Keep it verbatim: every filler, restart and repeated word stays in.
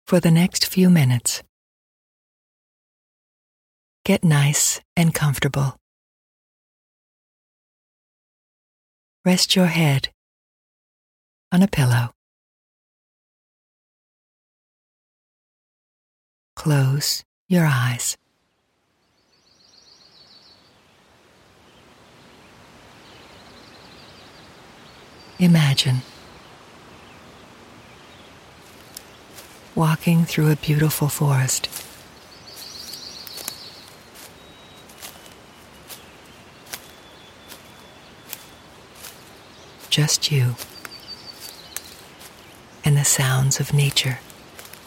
For the next few minutes, get nice and comfortable. Rest your head on a pillow. Close your eyes. Imagine walking through a beautiful forest. Just you and the sounds of nature.